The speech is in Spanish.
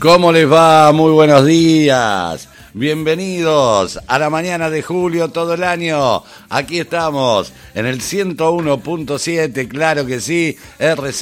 ¿Cómo les va? Muy buenos días. Bienvenidos a la mañana de julio todo el año. Aquí estamos en el 101.7, claro que sí, RC